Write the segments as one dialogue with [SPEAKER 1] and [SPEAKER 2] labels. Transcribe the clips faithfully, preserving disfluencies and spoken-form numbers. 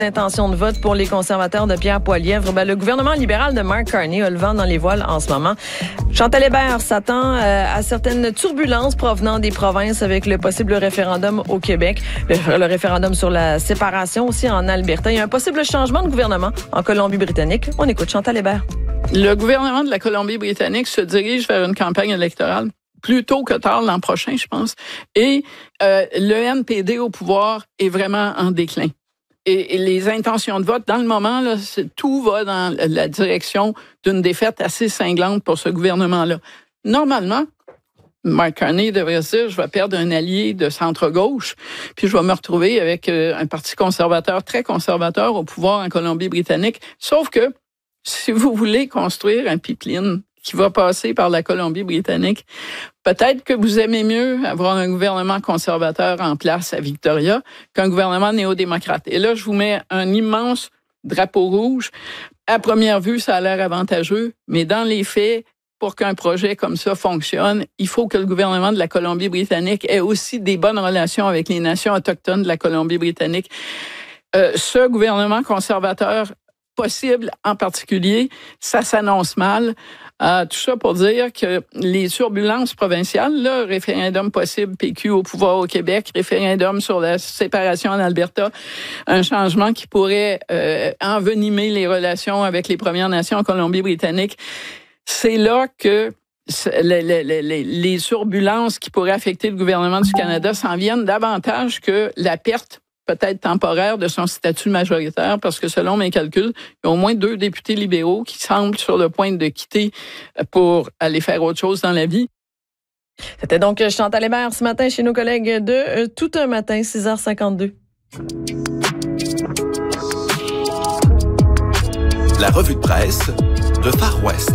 [SPEAKER 1] Intention de vote pour les conservateurs de Pierre Poilievre. Ben, le gouvernement libéral de Mark Carney a le vent dans les voiles en ce moment. Chantal Hébert s'attend euh, à certaines turbulences provenant des provinces avec le possible référendum au Québec, le, le référendum sur la séparation aussi en Alberta. Il y a un possible changement de gouvernement en Colombie-Britannique. On écoute Chantal Hébert.
[SPEAKER 2] Le gouvernement de la Colombie-Britannique se dirige vers une campagne électorale plus tôt que tard l'an prochain, je pense. Et euh, le N P D au pouvoir est vraiment en déclin. Et, et les intentions de vote, dans le moment, là, c'est, tout va dans la direction d'une défaite assez cinglante pour ce gouvernement-là. Normalement, Mark Carney devrait se dire, je vais perdre un allié de centre-gauche, puis je vais me retrouver avec euh, un parti conservateur, très conservateur au pouvoir en Colombie-Britannique. Sauf que, si vous voulez construire un pipeline qui va passer par la Colombie-Britannique, peut-être que vous aimez mieux avoir un gouvernement conservateur en place à Victoria qu'un gouvernement néo-démocrate. Et là, je vous mets un immense drapeau rouge. À première vue, ça a l'air avantageux, mais dans les faits, pour qu'un projet comme ça fonctionne, il faut que le gouvernement de la Colombie-Britannique ait aussi des bonnes relations avec les nations autochtones de la Colombie-Britannique. Euh, ce gouvernement conservateur possible en particulier, ça s'annonce mal. Euh, tout ça pour dire que les turbulences provinciales, là, référendum possible P Q au pouvoir au Québec, référendum sur la séparation en Alberta, un changement qui pourrait euh, envenimer les relations avec les Premières Nations en Colombie-Britannique, c'est là que les, les, les, les turbulences qui pourraient affecter le gouvernement du Canada s'en viennent davantage que la perte peut-être temporaire de son statut majoritaire, parce que selon mes calculs, il y a au moins deux députés libéraux qui semblent sur le point de quitter pour aller faire autre chose dans la vie.
[SPEAKER 1] C'était donc Chantal Hébert ce matin chez nos collègues de euh, Tout un matin, six heures cinquante-deux.
[SPEAKER 3] La revue de presse de Far West.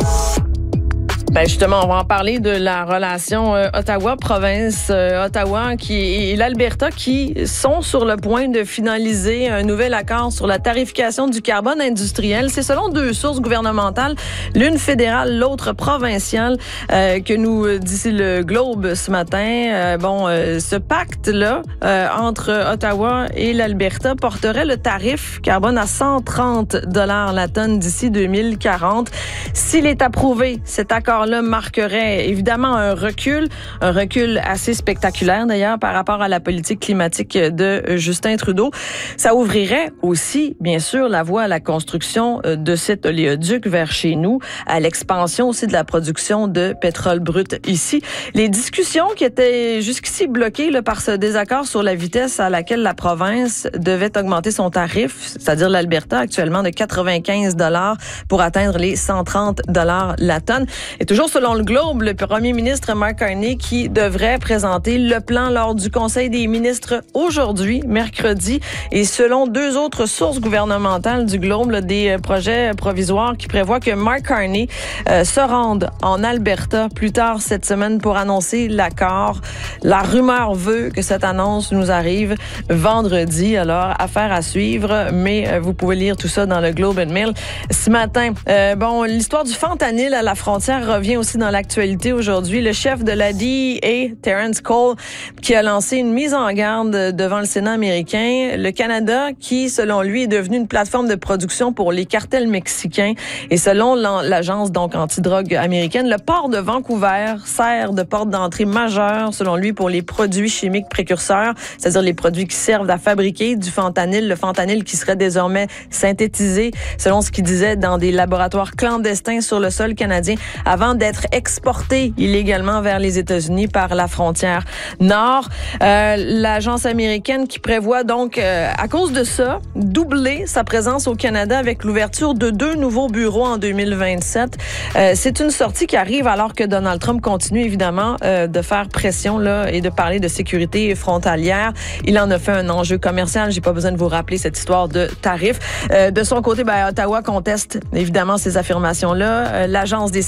[SPEAKER 1] Ben justement, on va en parler de la relation euh, Ottawa-province euh, Ottawa qui et l'Alberta qui sont sur le point de finaliser un nouvel accord sur la tarification du carbone industriel. C'est selon deux sources gouvernementales, l'une fédérale, l'autre provinciale, euh, que nous dit le Globe ce matin. Euh, bon, euh, ce pacte-là euh, entre Ottawa et l'Alberta porterait le tarif carbone à cent trente dollars la tonne d'ici deux mille quarante. S'il est approuvé, cet accord là marquerait évidemment un recul, un recul assez spectaculaire d'ailleurs par rapport à la politique climatique de Justin Trudeau. Ça ouvrirait aussi, bien sûr, la voie à la construction de cet oléoduc vers chez nous, à l'expansion aussi de la production de pétrole brut ici. Les discussions qui étaient jusqu'ici bloquées là, par ce désaccord sur la vitesse à laquelle la province devait augmenter son tarif, c'est-à-dire l'Alberta actuellement de quatre-vingt-quinze dollars pour atteindre les cent trente dollars la tonne. Et toujours selon le Globe, le premier ministre Mark Carney qui devrait présenter le plan lors du Conseil des ministres aujourd'hui, mercredi. Et selon deux autres sources gouvernementales du Globe, là, des projets provisoires qui prévoient que Mark Carney euh, se rende en Alberta plus tard cette semaine pour annoncer l'accord. La rumeur veut que cette annonce nous arrive vendredi. Alors, affaire à suivre, mais euh, vous pouvez lire tout ça dans le Globe and Mail ce matin. Euh, bon, l'histoire du fentanyl à la frontière revient aussi dans l'actualité aujourd'hui. Le chef de l'A D E A, Terrence Cole, qui a lancé une mise en garde devant le Sénat américain. Le Canada, qui, selon lui, est devenu une plateforme de production pour les cartels mexicains. Et selon l'agence donc antidrogue américaine, le port de Vancouver sert de porte d'entrée majeure, selon lui, pour les produits chimiques précurseurs, c'est-à-dire les produits qui servent à fabriquer du fentanyl. Le fentanyl qui serait désormais synthétisé, selon ce qu'il disait, dans des laboratoires clandestins sur le sol canadien, avant d'être exporté illégalement vers les États-Unis par la frontière nord. Euh, l'agence américaine qui prévoit donc, euh, à cause de ça, doubler sa présence au Canada avec l'ouverture de deux nouveaux bureaux en deux mille vingt-sept. Euh, c'est une sortie qui arrive alors que Donald Trump continue évidemment euh, de faire pression là et de parler de sécurité frontalière. Il en a fait un enjeu commercial. J'ai pas besoin de vous rappeler cette histoire de tarifs. Euh, de son côté, ben, Ottawa conteste évidemment ces affirmations-là. Euh, l'agence des services frontaliers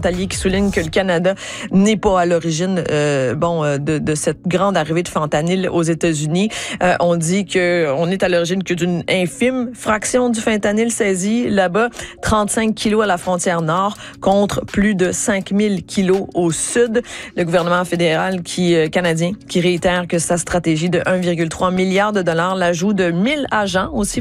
[SPEAKER 1] frontaliers qui soulignent que le Canada n'est pas à l'origine euh, bon, de, de cette grande arrivée de fentanyl aux États-Unis. Euh, on dit qu'on est à l'origine que d'une infime fraction du fentanyl saisi là-bas, trente-cinq kilos à la frontière nord contre plus de cinq mille kilos au sud. Le gouvernement fédéral qui, euh, canadien qui réitère que sa stratégie de un virgule trois milliard de dollars, l'ajout de mille agents aussi